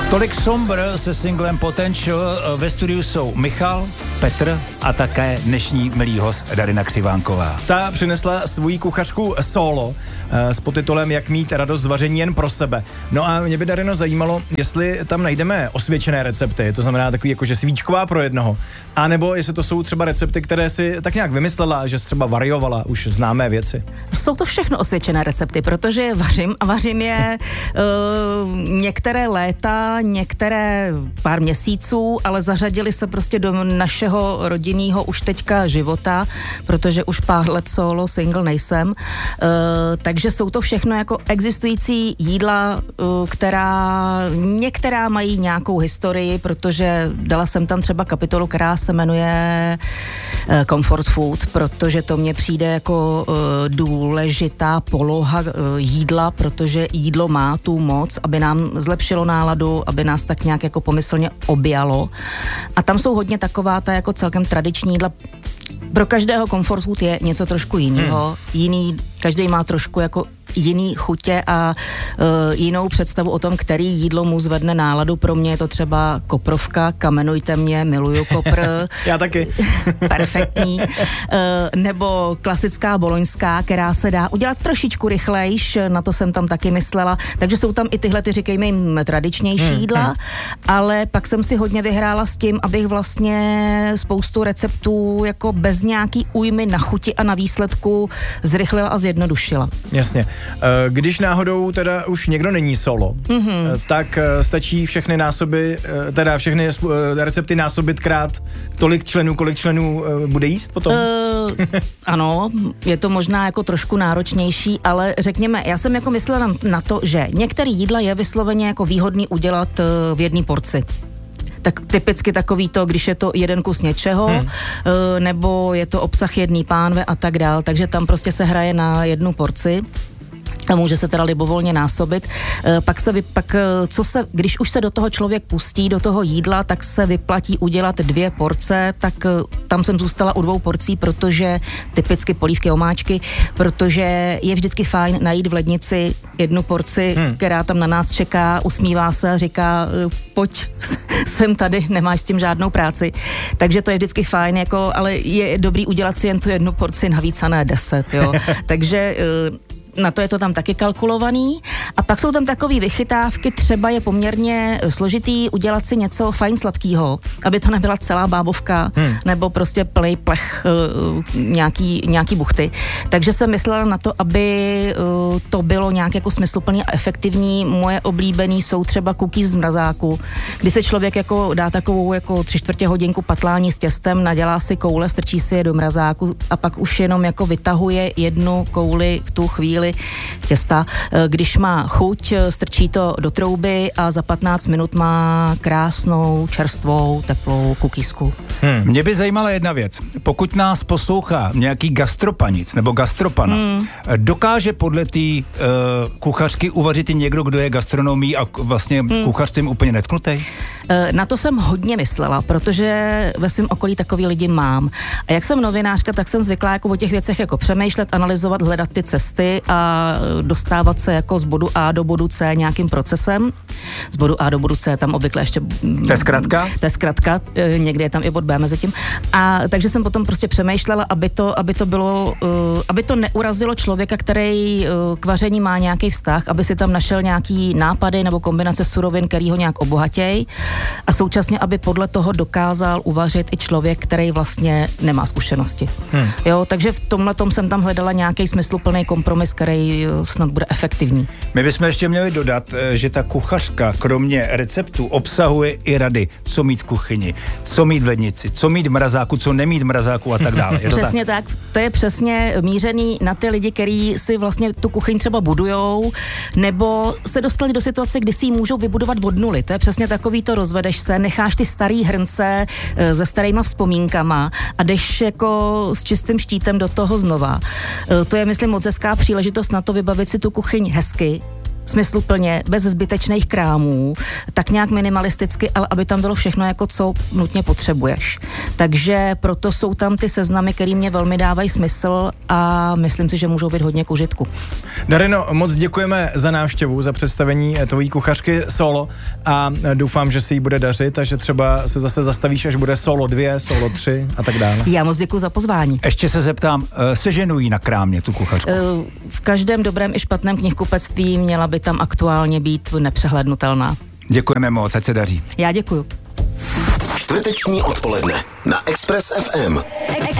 Tolik Sombr se singlem Potential. Ve studiu jsou Michal, Petr a také dnešní milý host Darina Křivánková. Ta přinesla svou kuchařku solo s podtitulem Jak mít radost z vaření jen pro sebe. No a mě by, Darino, zajímalo, jestli tam najdeme osvědčené recepty, to znamená takový jakože svíčková pro jednoho, anebo jestli to jsou třeba recepty, které si tak nějak vymyslela, že třeba variovala už známé věci. Jsou to všechno osvědčené recepty, protože vařím je některé léta, některé pár měsíců, ale zařadili se prostě do našeho rodinného už teďka života, protože už pár let solo single nejsem. Takže jsou to všechno jako existující jídla, která některá mají nějakou historii, protože dala jsem tam třeba kapitolu, která se jmenuje Comfort Food, protože to mně přijde jako důležitá poloha jídla, protože jídlo má tu moc, aby nám zlepšilo náladu, aby nás tak nějak jako pomyslně objalo. A tam jsou hodně taková ta jako celkem tradiční jídla. Pro každého comfort food je něco trošku jiného. Každý má trošku jako jiný chutě a jinou představu o tom, který jídlo mu zvedne náladu. Pro mě je to třeba koprovka, kamenujte mě, miluju kopr. Já taky. Perfektní. Nebo klasická boloňská, která se dá udělat trošičku rychlejš, na to jsem tam taky myslela. Takže jsou tam i tyhle, říkejme jim, tradičnější jídla, ale pak jsem si hodně vyhrála s tím, abych vlastně spoustu receptů jako bez nějaký újmy na chuti a na výsledku zrychlila a zjednodušila. Jasně. Když náhodou teda už někdo není solo, tak stačí všechny násoby, teda všechny recepty násobit krát tolik členů, kolik členů bude jíst potom? Ano, je to možná jako trošku náročnější, ale řekněme, já jsem jako myslela na to, že některé jídla je vysloveně jako výhodný udělat v jedné porci. Tak typicky takový to, když je to jeden kus něčeho, nebo je to obsah jedné pánve a tak dál, takže tam prostě se hraje na jednu porci. A může se teda libovolně násobit. Když už se do toho člověk pustí, do toho jídla, tak se vyplatí udělat 2 porce, tak tam jsem zůstala u 2 porcí, protože typicky polívky, omáčky, protože je vždycky fajn najít v lednici 1 porci, která tam na nás čeká, usmívá se a říká, pojď, jsem tady, nemáš s tím žádnou práci. Takže to je vždycky fajn, jako, ale je dobrý udělat si jen tu 1 porci navíc a ne 10, jo. Takže na to je to tam taky kalkulovaný. A pak jsou tam takové vychytávky, třeba je poměrně složitý udělat si něco fajn sladkýho, aby to nebyla celá bábovka, nebo prostě plný plech nějaký buchty. Takže jsem myslela na to, aby to bylo nějak jako smysluplný a efektivní. Moje oblíbený jsou třeba cookies z mrazáku, kdy se člověk jako dá takovou jako 3/4 hodinku patlání s těstem, nadělá si koule, strčí si je do mrazáku a pak už jenom jako vytahuje 1 kouli v tu chvíli těsta. Když má chuť, strčí to do trouby a za 15 minut má krásnou, čerstvou, teplou kukísku. Mě by zajímala jedna věc. Pokud nás poslouchá nějaký gastropanic nebo gastropana, dokáže podle té kuchařky uvařit i někdo, kdo je gastronomí a vlastně kuchařstvím úplně netknutý? Na to jsem hodně myslela, protože ve svém okolí takový lidi mám. A jak jsem novinářka, tak jsem zvyklá jako o těch věcech jako přemýšlet, analyzovat, hledat ty cesty a dostávat se jako z bodu A do bodu C nějakým procesem. Z bodu A do bodu C tam obvykle ještě... To je zkratka? To je zkratka, někdy je tam i bod B mezi tím. A takže jsem potom prostě přemýšlela, aby to bylo, aby to neurazilo člověka, který k vaření má nějaký vztah, aby si tam našel nějaký nápady nebo kombinace surovin, který ho nějak obohatěj a současně, aby podle toho dokázal uvařit i člověk, který vlastně nemá zkušenosti. Jo, takže v tomhletom jsem tam hledala nějaký smysluplný kompromis, který snad bude efektivní. My bychom ještě měli dodat, že ta kuchařka kromě receptů obsahuje i rady, co mít v kuchyni, co mít v lednici, co mít v mrazáku, co nemít v mrazáku a tak dále. Přesně tak? To je přesně mířený na ty lidi, kteří si vlastně tu kuchyň třeba budujou, nebo se dostali do situace, kdy si ji můžou vybudovat od nuly. To je přesně takový to rozvedeš se, necháš ty starý hrnce se starýma vzpomínkama a jdeš jako s čistým štítem do toho znova. To je, myslím, moc hezká příležitost na to vybavit si tu kuchyň hezky, smysluplně, bez zbytečných krámů, tak nějak minimalisticky, ale aby tam bylo všechno, jako co nutně potřebuješ. Takže proto jsou tam ty seznamy, které mě velmi dávají smysl a myslím si, že můžou být hodně k užitku. Darino, moc děkujeme za návštěvu, za představení tvojí kuchařky Solo a doufám, že se jí bude dařit a že třeba se zase zastavíš, až bude Solo 2, Solo 3 a tak dále. Já moc děkuji za pozvání. Ještě se zeptám, seženují na krámě tu kuchařku? V každém dobrém i špatném knihkupectví měla by tam aktuálně být nepřehlednutelná. Děkujeme moc, ať se daří. Já děkuju. Čtvrteční odpoledne na Express FM.